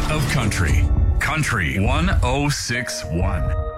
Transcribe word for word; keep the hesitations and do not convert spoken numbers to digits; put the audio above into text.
of country. Country one oh six point one.